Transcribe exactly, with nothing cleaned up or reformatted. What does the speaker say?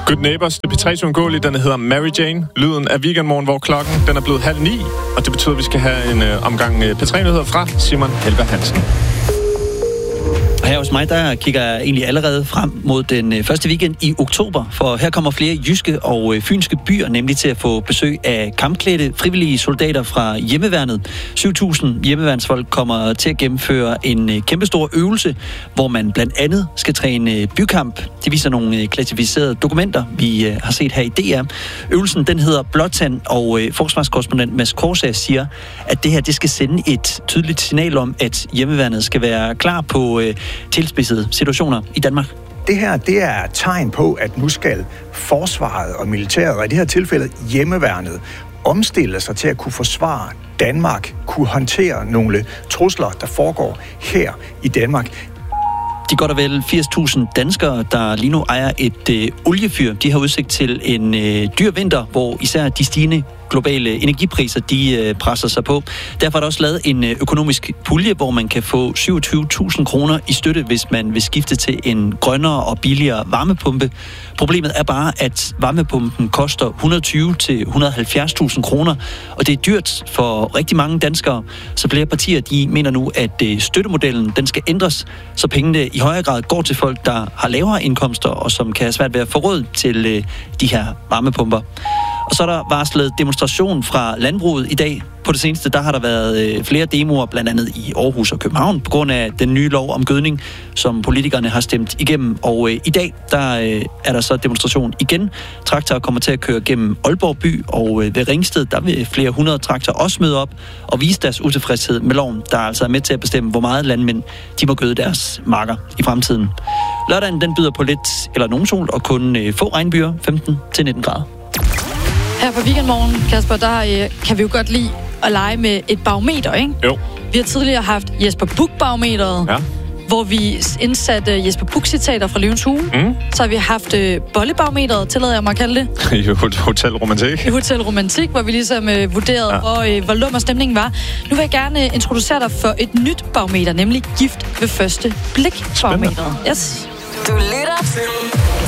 Good Neighbors, det P tre's uundgåelige, den hedder Mary Jane. Lyden af Weekendmorgen, hvor klokken den er blevet halv ni, og det betyder, at vi skal have en øh, omgang øh, P tre-nyheder fra Simon Helberg Hansen. Her hos mig, der kigger jeg egentlig allerede frem mod den første weekend i oktober, for her kommer flere jyske og fynske byer nemlig til at få besøg af kampklædte frivillige soldater fra hjemmeværnet. syv tusind hjemmeværnsfolk kommer til at gennemføre en kæmpestor øvelse, hvor man blandt andet skal træne bykamp. Det viser nogle klassificerede dokumenter, vi har set her i D R. Øvelsen, den hedder Blåtand, og forsvarskorrespondent Mads Korsager siger, at det her, det skal sende et tydeligt signal om, at hjemmeværnet skal være klar på tilspidsede situationer i Danmark. Det her, det er et tegn på, at nu skal forsvaret og militæret, og i det her tilfælde hjemmeværnet, omstille sig til at kunne forsvare Danmark, kunne håndtere nogle trusler, der foregår her i Danmark. De godt og vel firs tusind danskere, der lige nu ejer et øh, oliefyr, de har udsigt til en øh, dyr vinter, hvor især de stigende globale energipriser, de øh, presser sig på. Derfor er der også lavet en øh, økonomisk pulje, hvor man kan få syvogtyve tusind kroner i støtte, hvis man vil skifte til en grønnere og billigere varmepumpe. Problemet er bare, at varmepumpen koster et hundrede og tyve til et hundrede og halvfjerds tusind kroner, og det er dyrt for rigtig mange danskere. Så flere partier, de mener nu, at øh, støttemodellen, den skal ændres, så pengene i højere grad går til folk, der har lavere indkomster, og som kan have svært ved at få råd til øh, de her varmepumper. Og så er der varslet demonstration fra landbruget i dag. På det seneste, der har der været øh, flere demoer, blandt andet i Aarhus og København, på grund af den nye lov om gødning, som politikerne har stemt igennem. Og øh, i dag, der øh, er der så demonstration igen. Traktorer kommer til at køre gennem Aalborg by, og øh, ved Ringsted, der vil flere hundrede traktorer også møde op og vise deres utilfredshed med loven, der altså er med til at bestemme, hvor meget landmænd de må gøde deres marker i fremtiden. Lørdagen, den byder på lidt eller nogen sol og kun øh, få regnbyer, femten til nitten grader. Her på Weekendmorgen, Kasper, der øh, kan vi jo godt lide at lege med et barometer, ikke? Jo. Vi har tidligere haft Jesper Buch-barometeret, ja. hvor vi indsatte Jesper Buch-citater fra Løvens Hule. Mm. Så har vi haft øh, bollebarometeret, tillader jeg mig at kalde det. I Hotel Romantik. I Hotel Romantik, hvor vi ligesom øh, vurderede, ja. hvor, øh, hvor lummer stemningen var. Nu vil jeg gerne øh, introducere dig for et nyt barometer, nemlig Gift ved første blik-barometeret. Yes. Du lytter til